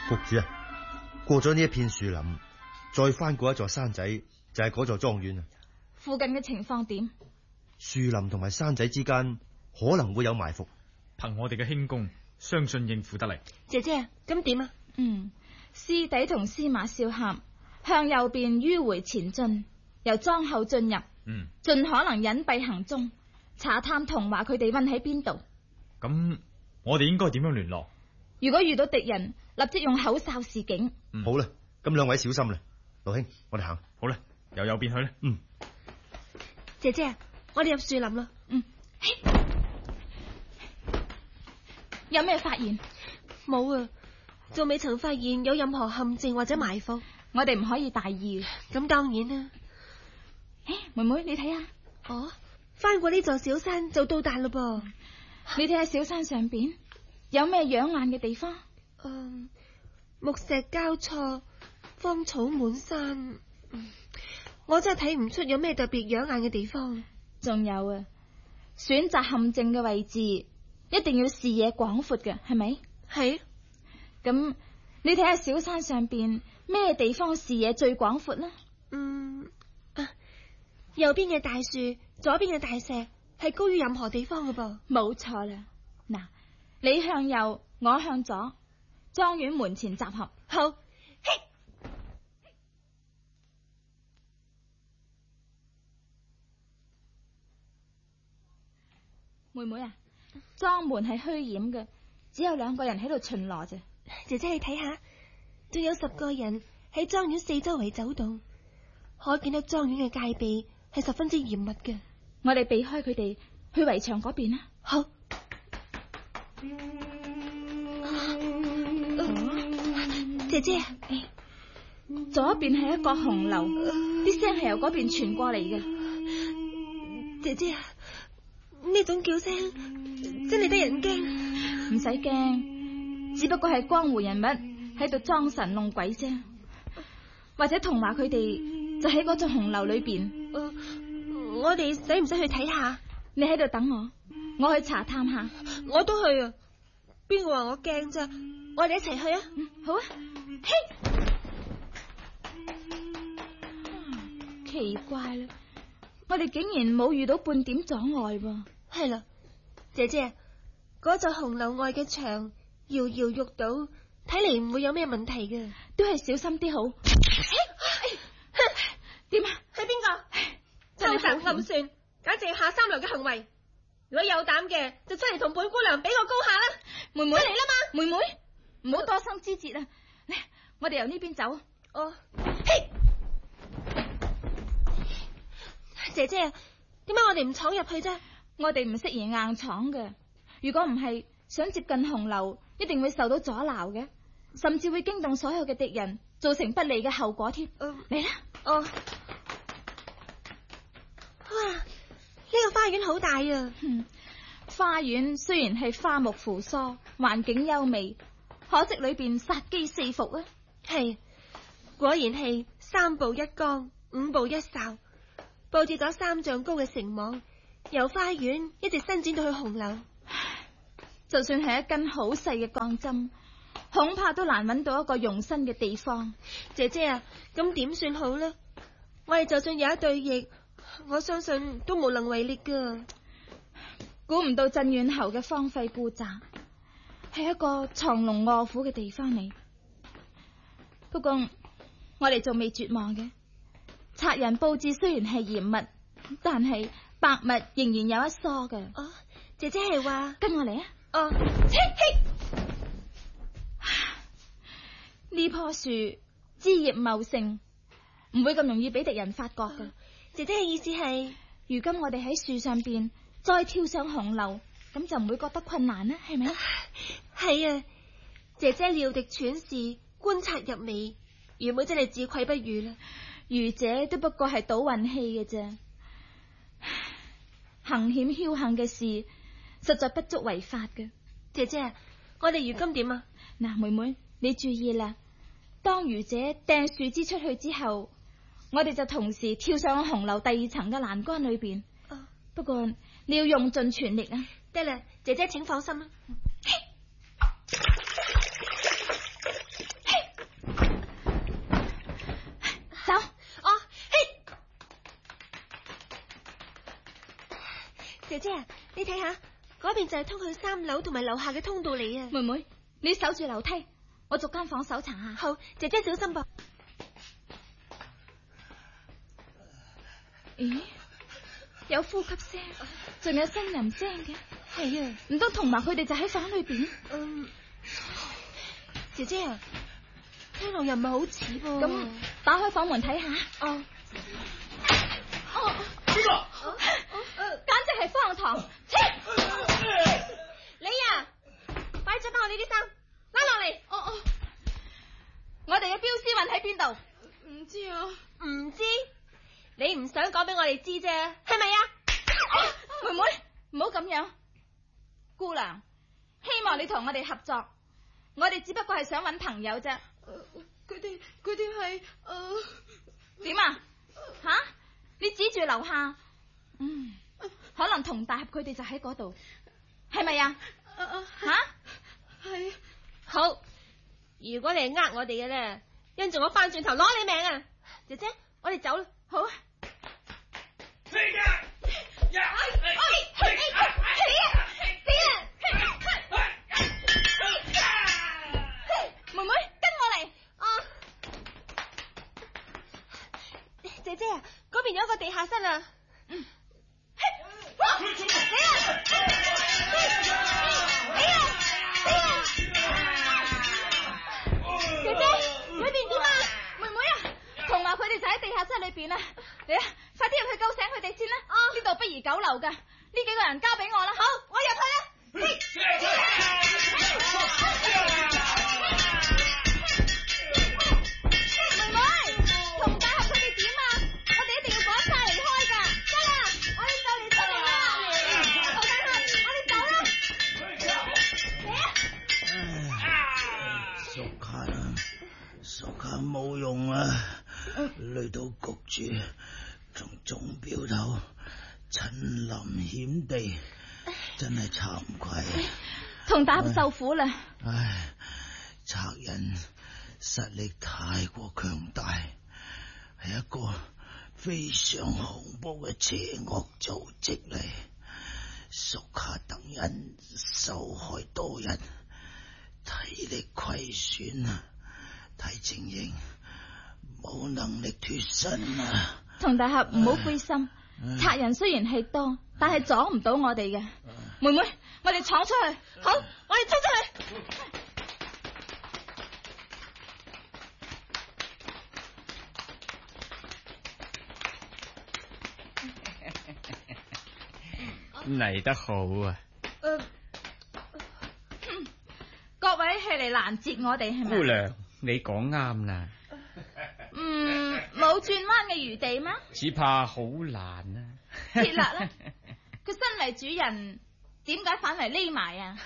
福子啊，過咗呢一片樹林，再翻過一座山仔，就係嗰座莊園啊。 附近嘅情況點？ 樹林同埋山仔之間可能會有埋伏， 憑我哋嘅輕功，相信應付得嚟。 姐姐，咁點啊？ 師弟同司馬少俠向右邊迂回前進，由莊後進入，盡可能隱蔽行蹤，查探童話佢哋溫喺邊度。 咁我哋應該點樣聯絡？ 如果遇到敵人，立即用口哨示警。 好啦，咁兩位小心啦，老兄，我哋行。 好啦，由右邊去啦。 姐姐，我哋入樹林啦。 有咩發現？ 冇啊，仲未曾發現有任何陷阱或者埋伏。 我哋唔可以大意。 咁當然啦。 妹妹，你睇下。 翻過呢座小山就到達嘞噃。 你睇下小山上邊有咩養眼嘅地方？ 木石交錯，荒草滿山。我真係睇唔出有咩特別養眼嘅地方。 仲有啊，選擇陷阱嘅位置一定要視野廣闊嘅，係咪？ 係。 咁你睇下小山上邊咩地方視野最廣闊呢？ 右邊嘅大樹，左邊嘅大石係高於任何地方嘅噃。 冇錯啦。嗱，你向右，我向左，莊園門前集合。 好。 妹妹啊，莊門係虛掩嘅，只有2個人喺度巡邏啫。 姐姐你睇下，仲有10個人喺莊園四周圍走動，可見到莊園嘅戒備係十分之嚴密嘅。 我哋避開佢哋，去圍牆嗰邊啦。 好。姐姐， 左邊係一個紅樓，啲聲係由嗰邊傳過嚟嘅。 姐姐，呢種叫聲真係得人驚。 唔使驚，只不過係江湖人物喺度裝神弄鬼啫。或者童話佢哋就喺嗰座紅樓裏邊。 我哋使唔使去睇下？ 你喺度等我，我去查探下。 我都去啊。邊個話我驚啫？我哋一齊去啊。 好啊。奇怪啦，我哋竟然冇遇到半點阻礙噃。 係啦，姐姐，嗰座紅樓外嘅牆搖搖欲倒，睇嚟唔會有咩問題嘅。 都係小心啲好。點啊？ 係邊個？偷襲暗算，簡直係下三流嘅行為。如果有膽嘅，就出嚟同本姑娘比個高下啦。 妹妹， 出嚟啦嘛！ 妹妹，唔好多生枝節啊！嚟，我哋由呢邊走。 姐姐，點解我哋唔闖入去啫？ 我哋唔適宜硬闖嘅。如果唔係，想接近紅樓，一定會受到阻撓嘅，甚至會驚動所有嘅敵人，造成不利嘅後果添。嚟啦！哇，呢個花園好大啊！ 花園雖然係花木扶疏，環境優美，可惜裏邊殺機四伏啊！ 係，果然係3步1崗，5步1哨，布置咗3丈高嘅城網，由花園一直伸展到去紅樓。 就算係一根好細嘅鋼針，恐怕都難揾到一個容身嘅地方。 姐姐啊，咁點算好呢？我哋就算有一對翼，我相信都無能為力噶。 估唔到鎮遠侯嘅荒廢故宅係一個藏龍臥虎嘅地方嚟。不過我哋仲未絕望嘅，賊人布置雖然係嚴密，但係百密仍然有一疏嘅。 姐姐係話跟我嚟啊！呢棵樹枝葉茂盛，唔會咁容易俾敵人發覺嘅。 姐姐嘅意思係， 如今我哋喺樹上邊再跳上紅樓，咁就唔會覺得困難啦，係咪？ 係啊，姐姐料敵揣事，觀察入微，愚妹真係自愧不如啦。 愚者都不過係賭運氣嘅啫，行險僥倖嘅事實在不足為法嘅。 姐姐，我哋如今點啊？ 嗱，妹妹你注意啦，當愚者掟樹枝出去之後，我哋就同時跳上紅樓第2層嘅欄杆裏邊。不過你要用盡全力啊！ 得啦，姐姐請放心啦。 姐姐啊，你睇下嗰邊就係通去3樓同埋樓下嘅通道嚟啊！ 妹妹，你守住樓梯，我逐間房搜查下。 好，姐姐小心噃。 咦，有呼吸聲，仲有呻吟聲嘅。 係啊， 唔通同埋佢哋就喺房裏邊？ 姐姐啊，聽落又唔係好似噃。 咁打開房門睇下。 哦， 邊個？簡直係荒唐！ 你啊，快着翻我哋啲衫，拉落嚟。 我哋嘅標絲運喺邊度？ 唔知啊，唔知？你唔想講俾我哋知啫，係咪啊？ 妹妹，唔好咁樣。姑娘，希望你同我哋合作，我哋只不過係想揾朋友啫。 佢哋係點啊？吓？你指住樓下，可能佟大俠佢哋就喺嗰度，係咪啊？吓？ 係。好，如果你係呃我哋嘅咧，因住我翻轉頭攞你命啊！姐姐，我哋走啦。 好。妹妹，跟我嚟。 姐姐啊，嗰邊有一個地下室啊。姐姐，裏邊點啊？ 妹妹啊，同埋佢哋就喺地下室裏邊啊！你啊，快啲入去救醒佢哋先啦！呢度不宜久留噶，呢幾個人交俾我啦。好，我入去啦。妹妹，佟大俠佢哋點啊？我哋一定要趕晒離開噶。得啦，我哋就嚟出嚟啦。佟大俠，我哋走啦。 熟卡冇用啊，累到焗住，仲中標頭，親臨險地，真係慚愧啊！ 佟大俠受苦啦。 唉，賊人實力太過強大，係一個非常恐怖嘅邪惡組織嚟。熟卡等人受害多日，體力虧損啊！睇情形冇能力脫身啊！ 佟大俠唔好灰心，賊人雖然係多，但係阻唔到我哋嘅。妹妹，我哋闖出去。好，我哋衝出去。 嚟得好啊！ 各位係嚟攔截我哋係咪？ 姑娘，你講啱啦。 冇轉彎嘅餘地咩？ 只怕好難啊！ 鐵勒啦，佢身為主人，點解反為匿埋啊？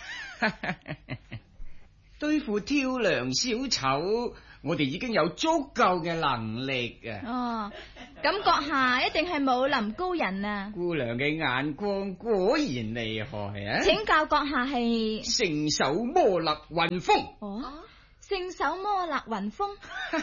對付跳梁小丑，我哋已經有足夠嘅能力啊！ 咁閣下一定係武林高人啊！ 姑娘嘅眼光果然厲害啊！ 請教閣下係聖手摩勒雲峰。 聖手摩勒雲峰，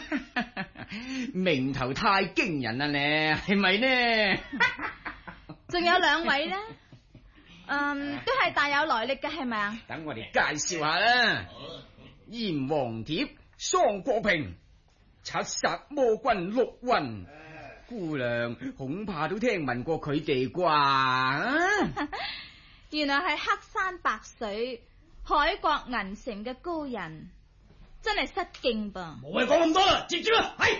名頭太驚人啦，呢係咪呢？ 仲有兩位呢？都係大有來歷嘅，係咪啊？ 等我哋介紹下啦。閻王帖、桑國平、七殺魔君陸雲，姑娘恐怕都聽聞過佢哋啩？ 原來係黑山白水、海國銀城嘅高人。真係失敬噃！ 冇謂講咁多啦，接住啦！係，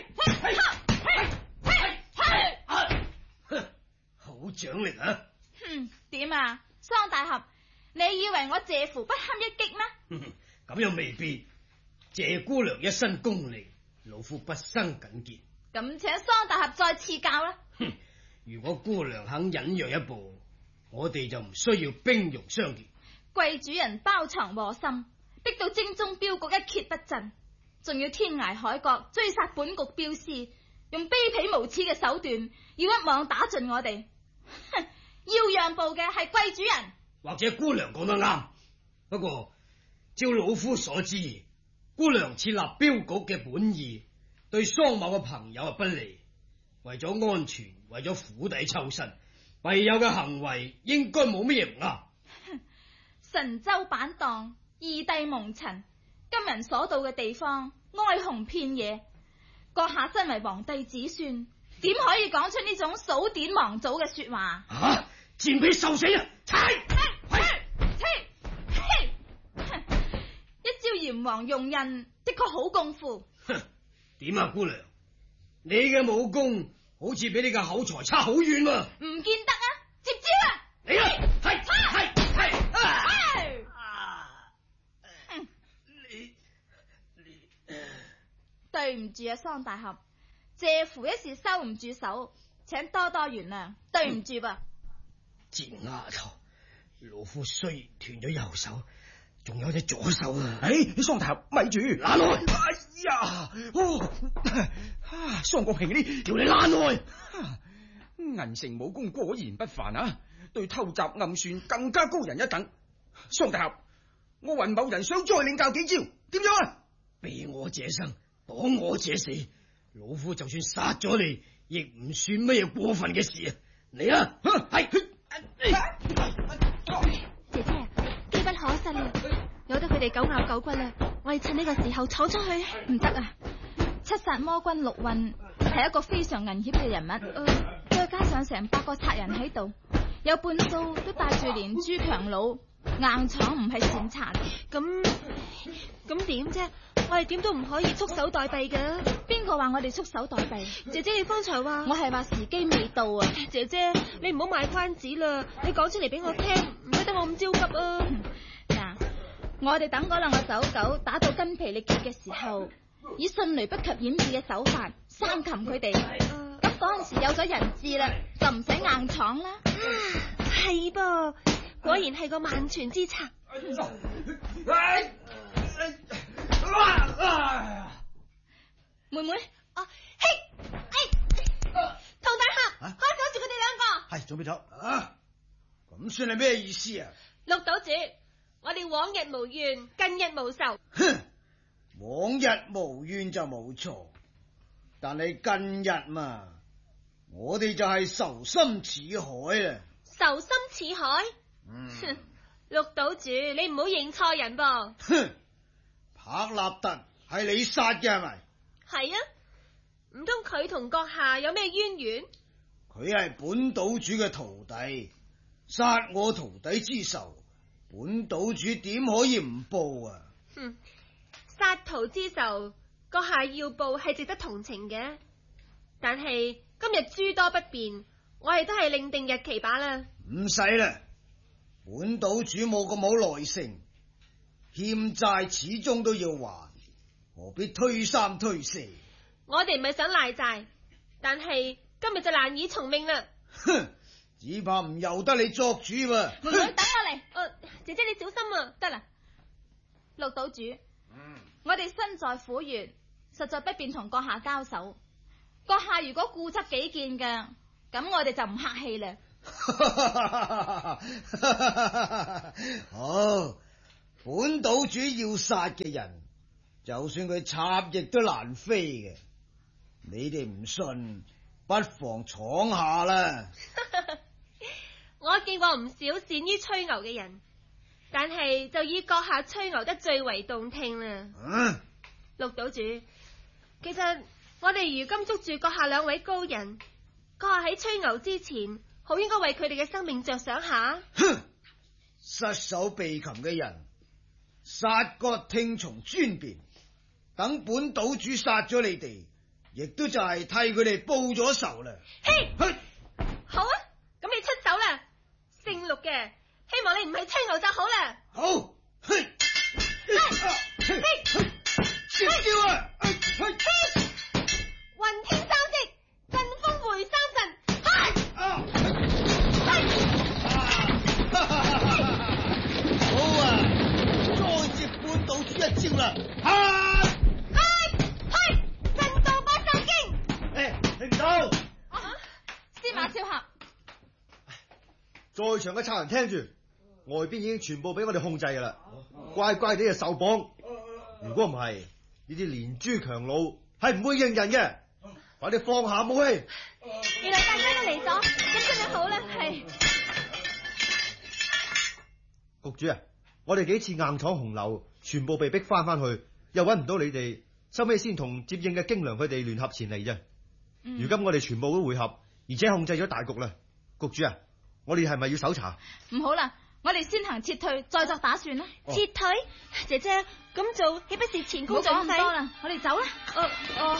好掌力啊！ 點啊，桑大俠，你以為我謝父不堪一擊咩？ 咁又未必。謝姑娘一身功力，老夫不生謹見。 咁請桑大俠再賜教啦。 如果姑娘肯忍讓一步，我哋就唔需要兵戎相見。 貴主人包藏禍心。逼到精忠鏢局一蹶不振，仲要天涯海角追殺本局鏢師，用卑鄙無恥嘅手段，要一網打盡我哋。要讓步嘅係貴主人。 或者姑娘講得啱，不過照老夫所知，姑娘設立鏢局嘅本意，對桑某嘅朋友不利。為咗安全，為咗釜底抽薪，不敝友嘅行為應該冇乜嘢唔啱。 神州板蕩，義帝蒙塵，金人所到嘅地方，哀鴻遍野。閣下身為皇帝子孫，點可以講出呢種數典忘祖嘅說話？ 賤婢受死啊！ 一朝閻王用印，的確好功夫。 點啊，姑娘，你嘅武功好似比你嘅口才差好遠喎。 唔見得啊！接招啊！ 嚟啊！係。 對唔住啊，桑大俠，謝乎一時收唔住手，請多多原諒。對唔住噃。 賤丫頭，老夫雖然斷咗右手，仲有隻左手啊！ 桑大俠咪住， 攔開！ 桑國平呢， 叫你攔開！ 銀城武功果然不凡啊，對偷襲暗算更加高人一等。桑大俠，我雲某人想再領教幾招，點樣啊？ 避我者生，擋我者死。老夫就算殺咗你，亦唔算乜嘢過分嘅事啊！嚟啊！係。 姐姐，機不可失啦，由得佢哋狗咬狗骨啦，我哋趁呢個時候闖出去。 唔得啊！七殺魔軍陸運係一個非常危險嘅人物，再加上成百個賊人喺度，有半數都帶住連珠強弩，硬闖唔係善賊。 咁點啫？我哋點都唔可以束手待斃㗎。 邊個話我哋束手待斃？ 姐姐，你方才話， 我係話時機未到啊！ 姐姐，你唔好賣關子啦，你講出嚟俾我聽，唔使得我咁焦急啊！ 嗱，我哋等嗰兩個走狗打到筋疲力竭嘅時候，以迅雷不及掩耳嘅手法生擒佢哋。咁嗰陣時有咗人質啦，就唔使硬闖啦。 係噃，果然係個萬全之策。 妹妹， 陶大俠，看守住佢哋兩個。 係準備咗咁算係咩意思啊？ 陸島主，我哋往日無怨，近日無仇。 哼，往日無怨就冇錯，但係近日嘛，我哋就係仇心似海啦。 仇心似海？哼，陸島主，你唔好認錯人噃。 哼，柏立特係你殺嘅係咪？ 係啊，唔通佢同閣下有咩淵源？ 佢係本島主嘅徒弟，殺我徒弟之仇，本島主點可以唔報啊？ 哼，殺徒之仇，閣下要報係值得同情嘅，但係今日諸多不便，我哋都係另定日期罷啦。 唔使啦，本島主冇咁好耐性，欠債始終都要還，何必推三推四？ 我哋唔係想賴債，但係今日就難以從命啦。 哼，只怕唔由得你作主喎。 妹妹，等我嚟。 姐姐你小心啊！ 得啦，陸島主，我哋身在虎穴，實在不便同閣下交手。閣下如果固執己見嘅，咁我哋就唔客氣啦。 好，本島主要殺嘅人，就算佢插翼都難飛嘅。你哋唔信，不妨闖下啦。 我見過唔少善於吹牛嘅人，但係就以閣下吹牛得最為動聽啦。陸島主，其實我哋如今捉住閣下兩位高人，閣下喺吹牛之前，好應該為佢哋嘅生命着想下。 哼，失手被擒嘅人，殺割聽從專辯，等本島主殺咗你哋，亦都就係替佢哋報咗仇啦。 嘿，好啊，咁你出手啦，姓陸嘅，希望你唔係吹牛就好啦。 好，嘿，接招啊！ 雲天三式，陣風回三神， 好啊，再接本島主一招啦！ 震盪八獸經。 聽唔到？ 司馬少俠， 在場嘅賊人聽住，外邊已經全部俾我哋控制噶啦，乖乖地就受綁。如果唔係，呢啲連珠強弩係唔會應人嘅。快啲放下武器！ 原來大家都嚟咗，咁真係好啦，係。 局主啊，我哋幾次硬闖紅樓，全部被逼翻去，又揾唔到你哋，收尾先同接應嘅京良佢哋聯合前嚟啫。如今我哋全部都會合，而且控制咗大局啦。局主啊，我哋係咪要搜查？ 唔好啦，我哋先行撤退，再作打算啦。 撤退，姐姐咁做豈不是前功盡廢？ 唔好講咁多啦，我哋走啦。